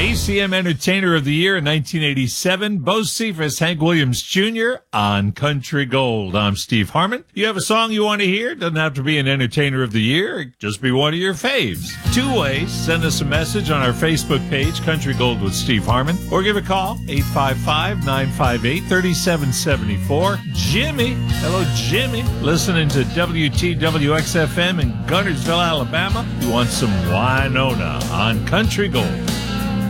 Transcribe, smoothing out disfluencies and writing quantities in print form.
ACM Entertainer of the Year in 1987, Bo Cephas, Hank Williams Jr. on Country Gold. I'm Steve Harmon. You have a song you want to hear? Doesn't have to be an Entertainer of the Year. It just be one of your faves. Two ways. Send us a message on our Facebook page, Country Gold with Steve Harmon, or give a call, 855-958-3774. Jimmy. Hello, Jimmy. Listening to WTWX-FM in Guntersville, Alabama. You want some Winona on Country Gold.